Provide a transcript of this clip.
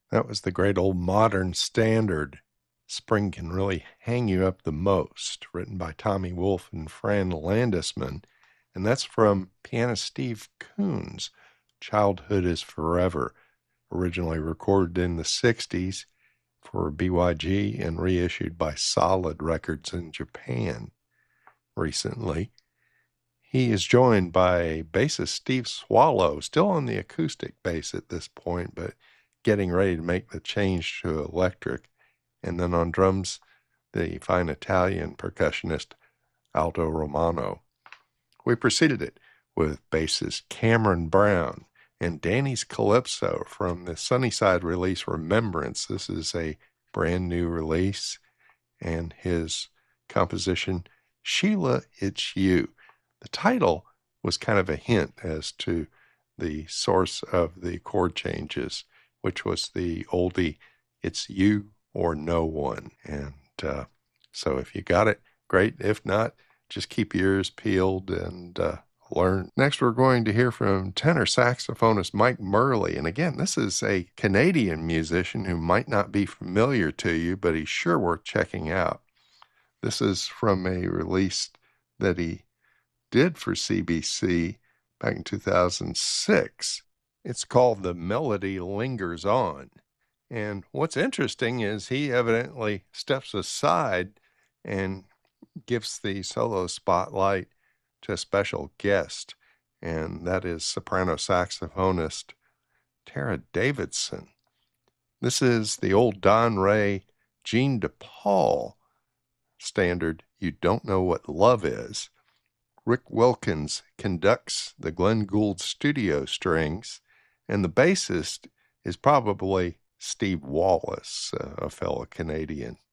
That was the great old modern standard, Spring Can Really Hang You Up the Most, written by Tommy Wolfe and Fran Landesman. And that's from pianist Steve Koons, Childhood is Forever, originally recorded in the 60s for BYG and reissued by Solid Records in Japan recently. He is joined by bassist Steve Swallow, still on the acoustic bass at this point, but getting ready to make the change to electric. And then on drums, the fine Italian percussionist Aldo Romano. We preceded it with bassist Cameron Brown and Danny's Calypso from the Sunnyside release Remembrance. This is a brand new release, and his composition, Sheila, It's You. The title was kind of a hint as to the source of the chord changes, which was the oldie, It's You or No One. And so if you got it, great. If not, just keep your ears peeled and learn. Next, we're going to hear from tenor saxophonist Mike Murley. And again, this is a Canadian musician who might not be familiar to you, but he's sure worth checking out. This is from a release that he did for CBC back in 2006. It's called The Melody Lingers On. And what's interesting is he evidently steps aside and gives the solo spotlight to a special guest, and that is soprano saxophonist Tara Davidson. This is the old Don Ray, Gene DePaul standard, You Don't Know What Love Is. Rick Wilkins conducts the Glenn Gould studio strings, and the bassist is probably Steve Wallace, a fellow Canadian.